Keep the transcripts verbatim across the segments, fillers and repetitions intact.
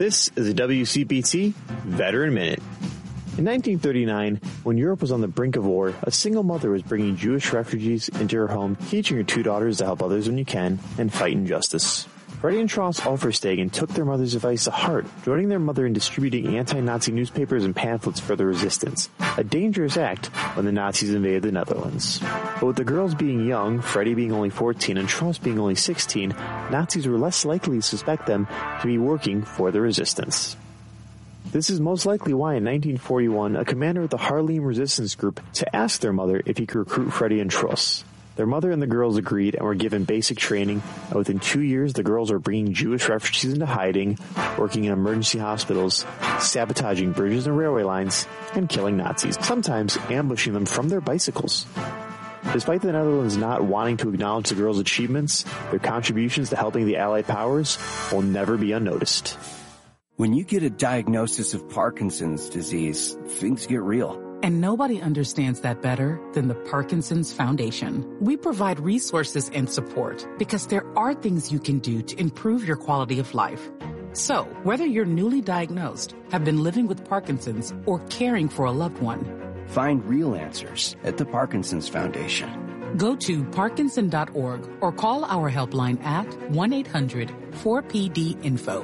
This is a W C P T Veteran Minute. In nineteen thirty-nine, when Europe was on the brink of war, a single mother was bringing Jewish refugees into her home, teaching her two daughters to help others when you can and fight injustice. Freddie and Tross Ulferstegen took their mother's advice to heart, joining their mother in distributing anti-Nazi newspapers and pamphlets for the resistance, a dangerous act when the Nazis invaded the Netherlands. But with the girls being young, Freddie being only fourteen and Tross being only sixteen, Nazis were less likely to suspect them to be working for the resistance. This is most likely why in nineteen forty-one, a commander of the Haarlem resistance group to ask their mother if he could recruit Freddie and Tross. Their mother and the girls agreed and were given basic training, and within two years the girls were bringing Jewish refugees into hiding, working in emergency hospitals, sabotaging bridges and railway lines, and killing Nazis, sometimes ambushing them from their bicycles. Despite the Netherlands not wanting to acknowledge the girls' achievements, their contributions to helping the Allied powers will never be unnoticed. When you get a diagnosis of Parkinson's disease, things get real. And nobody understands that better than the Parkinson's Foundation. We provide resources and support because there are things you can do to improve your quality of life. So, whether you're newly diagnosed, have been living with Parkinson's, or caring for a loved one, find real answers at the Parkinson's Foundation. Go to parkinson dot org or call our helpline at one eight hundred four P D info.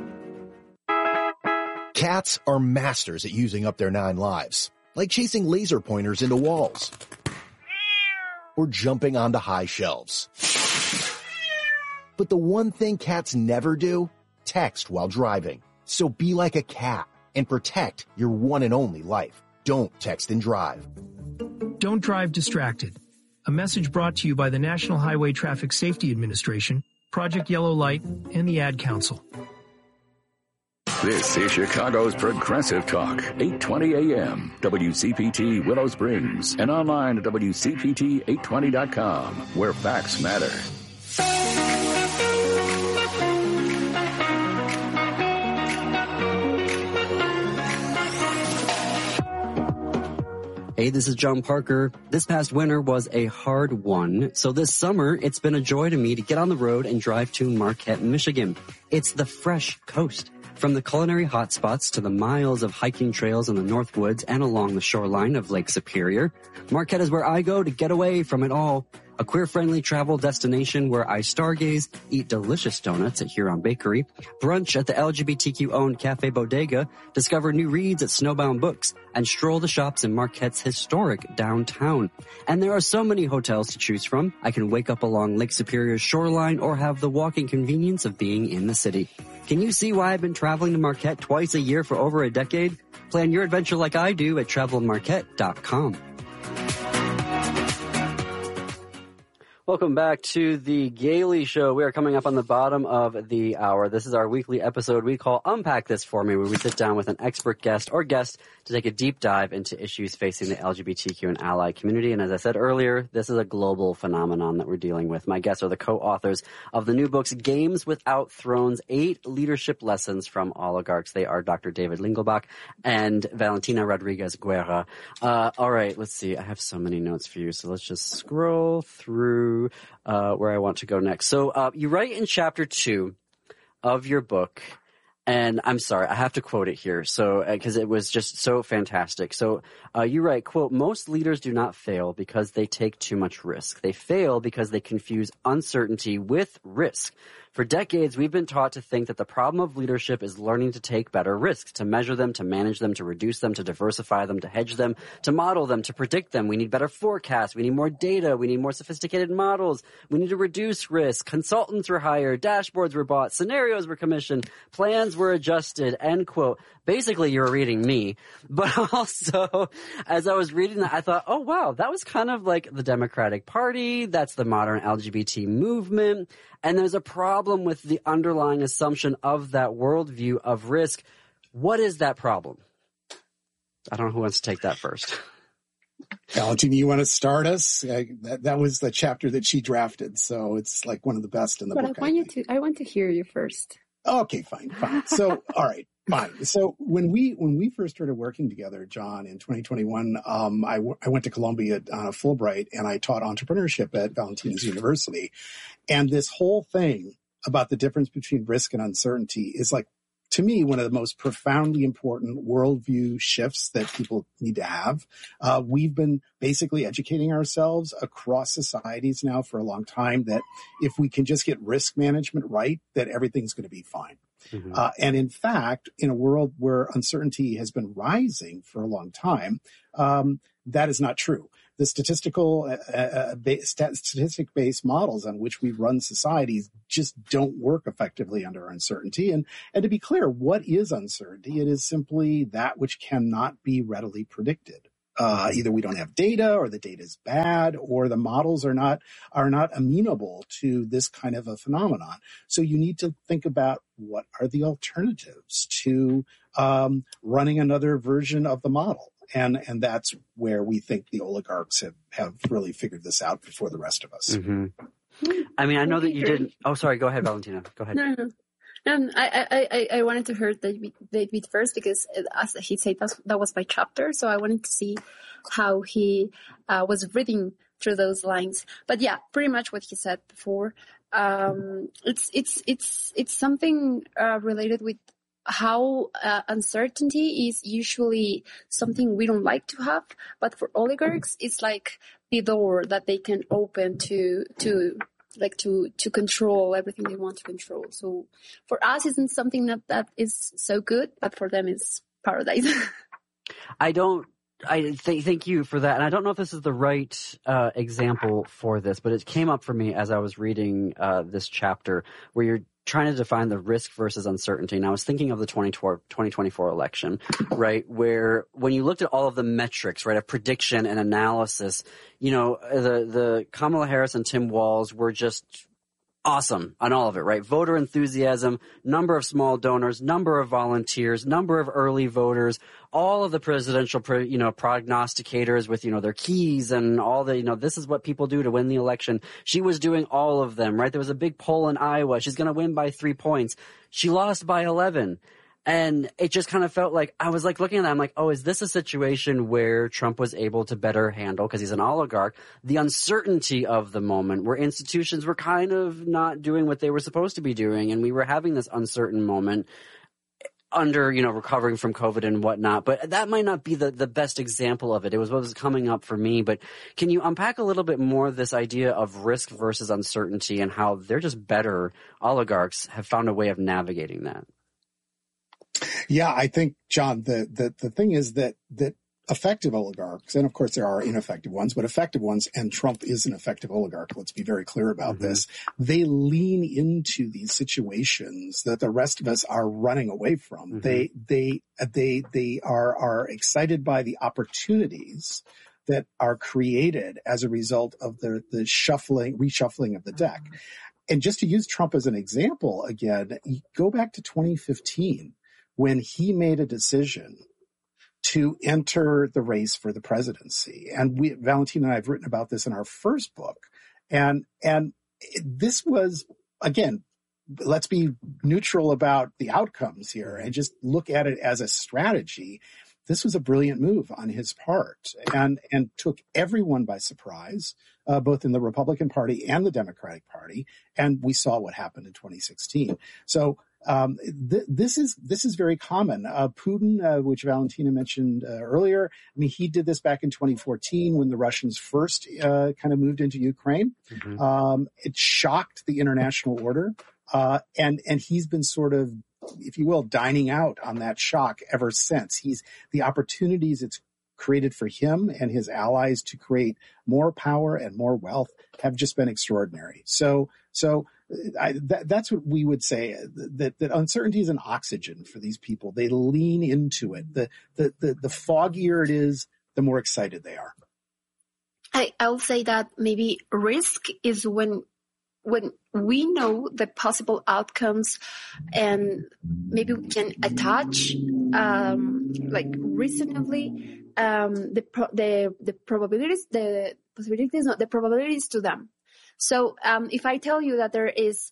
Cats are masters at using up their nine lives, like chasing laser pointers into walls or jumping onto high shelves. But the one thing cats never do, text while driving. So be like a cat and protect your one and only life. Don't text and drive. Don't drive distracted. A message brought to you by the National Highway Traffic Safety Administration, Project Yellow Light, and the Ad Council. This is Chicago's Progressive Talk, eight twenty A M, W C P T Willow Springs, and online at W C P T eight twenty dot com, where facts matter. Hey, this is John Parker. This past winter was a hard one, so this summer it's been a joy to me to get on the road and drive to Marquette, Michigan. It's the fresh coast. From the culinary hotspots to the miles of hiking trails in the North Woods and along the shoreline of Lake Superior, Marquette is where I go to get away from it all. A queer-friendly travel destination where I stargaze, eat delicious donuts at Huron Bakery, brunch at the L G B T Q-owned Cafe Bodega, discover new reads at Snowbound Books, and stroll the shops in Marquette's historic downtown. And there are so many hotels to choose from. I can wake up along Lake Superior's shoreline or have the walking convenience of being in the city. Can you see why I've been traveling to Marquette twice a year for over a decade? Plan your adventure like I do at travel marquette dot com. Welcome back to the Gailey Show. We are coming up on the bottom of the hour. This is our weekly episode we call Unpack This For Me, where we sit down with an expert guest or guest to take a deep dive into issues facing the L G B T Q and ally community. And as I said earlier, this is a global phenomenon that we're dealing with. My guests are the co-authors of the new books, Games Without Thrones, Eight Leadership Lessons from Oligarchs. They are Doctor David Lingelbach and Valentina Rodriguez Guerra. Uh, all right, let's see. I have so many notes for you, so let's just scroll through Uh, where I want to go next. So uh, you write in chapter two of your book, and I'm sorry, I have to quote it here, so because uh, it was just so fantastic. So uh, you write, quote, "Most leaders do not fail because they take too much risk. They fail because they confuse uncertainty with risk. For decades, we've been taught to think that the problem of leadership is learning to take better risks, to measure them, to manage them, to reduce them, to diversify them, to hedge them, to model them, to predict them. We need better forecasts. We need more data. We need more sophisticated models. We need to reduce risk. Consultants were hired. Dashboards were bought. Scenarios were commissioned. Plans were adjusted," end quote. Basically, you were reading me. But also, as I was reading that, I thought, oh, wow, that was kind of like the Democratic Party. That's the modern L G B T movement. And there's a problem with the underlying assumption of that worldview of risk. What is that problem? I don't know who wants to take that first. Valentina, you want to start us? Uh, that, that was the chapter that she drafted, so it's like one of the best in the but book. But I want you to. I want to hear you first. Okay, fine, fine. So, all right, fine. So when we when we first started working together, John, in twenty twenty-one, um, I, w- I went to Columbia uh, Fulbright, and I taught entrepreneurship at Valentina's University. And this whole thing about the difference between risk and uncertainty is like to me, one of the most profoundly important worldview shifts that people need to have. Uh, we've been basically educating ourselves across societies now for a long time that if we can just get risk management right, that everything's going to be fine. Mm-hmm. Uh, and in fact, in a world where uncertainty has been rising for a long time, um, that is not true. The statistical, uh, uh, stat- statistic-based models on which we run societies just don't work effectively under uncertainty. And, and to be clear, what is uncertainty? It is simply that which cannot be readily predicted. Uh, either we don't have data, or the data is bad, or the models are not are not amenable to this kind of a phenomenon. So you need to think about what are the alternatives to um, running another version of the model. And and that's where we think the oligarchs have, have really figured this out before the rest of us. Mm-hmm. I mean, I know that you didn't. Oh, sorry. Go ahead, Valentina. Go ahead. No, no. Um, I, I, I, I wanted to hear David, David first because, as he said, that's, that was my chapter. So I wanted to see how he uh, was reading through those lines. But yeah, pretty much what he said before. Um, it's it's it's it's something uh, related with how uh, uncertainty is usually something we don't like to have, but for oligarchs, it's like the door that they can open to to. like to, to control everything they want to control. So for us, isn't something that, that is so good, but for them it's paradise. I don't, I th- thank you for that. And I don't know if this is the right uh, example for this, but it came up for me as I was reading uh, this chapter where you're trying to define the risk versus uncertainty. And I was thinking of the twenty twenty-four election, right, where when you looked at all of the metrics, right, of prediction and analysis, you know, the, the Kamala Harris and Tim Walz were just awesome on all of it, right? Voter enthusiasm, number of small donors, number of volunteers, number of early voters, all of the presidential, you know, prognosticators with, you know, their keys and all the, you know, this is what people do to win the election. She was doing all of them, right? There was a big poll in Iowa. She's going to win by three points. She lost by eleven. And it just kind of felt like, I was like looking at that, I'm like, oh, is this a situation where Trump was able to better handle, because he's an oligarch, the uncertainty of the moment where institutions were kind of not doing what they were supposed to be doing, and we were having this uncertain moment under, you know, recovering from COVID and whatnot. But that might not be the, the best example of it. It was what was coming up for me. But can you unpack a little bit more this idea of risk versus uncertainty and how they're just better, oligarchs have found a way of navigating that? Yeah, I think, John, the, the, the thing is that, that effective oligarchs, and of course there are ineffective ones, but effective ones, and Trump is an effective oligarch, let's be very clear about mm-hmm. this, they lean into these situations that the rest of us are running away from. Mm-hmm. They, they, they, they are, are excited by the opportunities that are created as a result of the, the shuffling, reshuffling of the deck. Mm-hmm. And just to use Trump as an example again, go back to twenty fifteen. When he made a decision to enter the race for the presidency. And we, Valentina and I have written about this in our first book. And, and this was, again, let's be neutral about the outcomes here and just look at it as a strategy. This was a brilliant move on his part and, and took everyone by surprise, uh, both in the Republican Party and the Democratic Party. And we saw what happened in twenty sixteen. So, Um, th- this is this is very common. Uh, Putin, uh, which Valentina mentioned uh, earlier, I mean, he did this back in twenty fourteen when the Russians first uh, kind of moved into Ukraine. Mm-hmm. Um, it shocked the international order, uh, and and he's been sort of, if you will, dining out on that shock ever since. He's the opportunities it's created for him and his allies to create more power and more wealth have just been extraordinary. So so. I, that, that's what we would say, that, that uncertainty is an oxygen for these people. They lean into it. The, the, the, the foggier it is, the more excited they are. I, I'll say that maybe risk is when, when we know the possible outcomes and maybe we can attach, um, like reasonably, um, the, pro- the, the probabilities, the possibilities, not the probabilities to them. So um, if I tell you that there is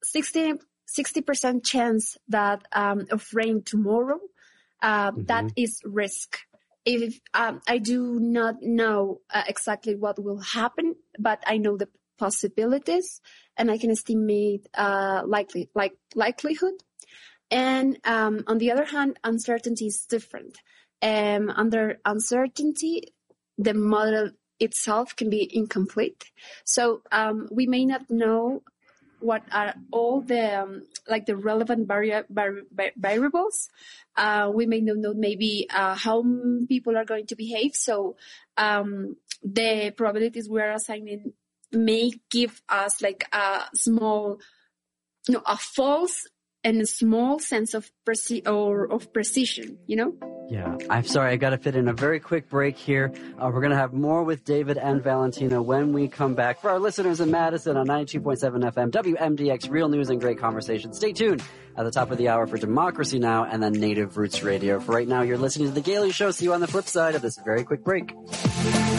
sixty percent chance that um, of rain tomorrow, uh, mm-hmm. that is risk. If um, I do not know uh, exactly what will happen, but I know the possibilities and I can estimate uh, likely like likelihood, And um, on the other hand, uncertainty is different. Um, under uncertainty, the model itself can be incomplete. So um, we may not know what are all the um, like the relevant vari- vari- variables. Uh, we may not know maybe uh, how people are going to behave. So um, the probabilities we're assigning may give us like a small, no, a false and a small sense of preci- or of precision, you know? Yeah, I'm sorry, I got to fit in a very quick break here. Uh, we're going to have more with David and Valentina when we come back. For our listeners in Madison on ninety-two point seven F M, W M D X, real news and great conversation. Stay tuned at the top of the hour for Democracy Now! And then Native Roots Radio. For right now, you're listening to The Gailey Show. See you on the flip side of this very quick break.